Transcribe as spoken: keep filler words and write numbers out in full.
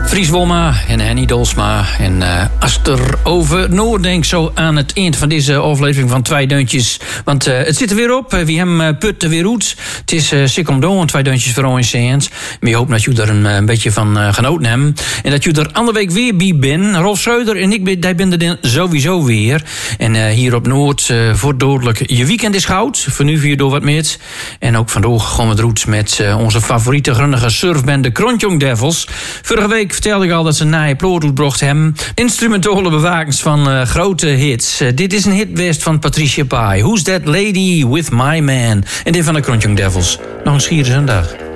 Fries Womma en Henny Dolsma. En uh, als er over Noord denk, zo aan het eind van deze aflevering van Twee Deuntjes. Want uh, het zit er weer op. Uh, wie hem uh, put er weer uit. Het is uh, Sikkomdoon, Twee Deuntjes voor ons in. Maar je hoopt dat jullie er een, een beetje van uh, genoten hebben. En dat jullie er andere week weer bij bent. Rolf Schreuder en ik ben, die ben er sowieso weer. En uh, hier op Noord uh, voor dodelijk je weekend is goud. Voor nu vier door wat meer. En ook vandaag gaan we het roet met uh, onze favoriete grunnige surfband de Krontjong Devils. Vorige week vertelde ik al dat ze een naaie ploot uitbracht hebben. Instrumentale bewakens van uh, grote hits. Uh, dit is een hitwest van Patricia Pai. Who's That Lady With My Man? En dit van de Krontjong Devils. Nog een schiere zondag.